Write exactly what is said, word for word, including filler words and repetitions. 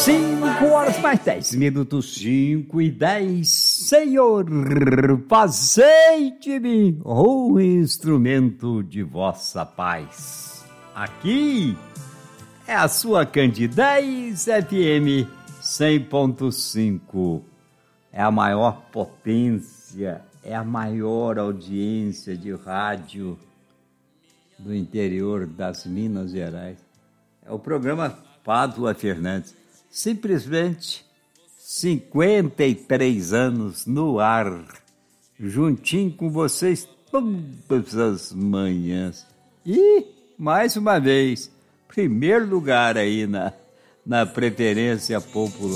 Cinco horas mais dez minutos, cinco e dez. Senhor, fazei de mim um instrumento de vossa paz. Aqui é a sua Candidez F M cem ponto cinco. É a maior potência, é a maior audiência de rádio do interior das Minas Gerais. É o programa Pádua Fernandes. Simplesmente cinquenta e três anos no ar, juntinho com vocês todas as manhãs. E, mais uma vez, primeiro lugar aí na, na preferência popular.